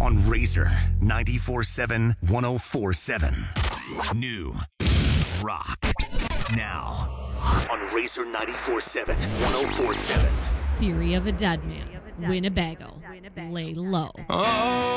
on Razor 94.7 104.7. New rock now on Razor 94.7 104.7. Theory of a Dead Man. Winnebago. Lay low. Oh.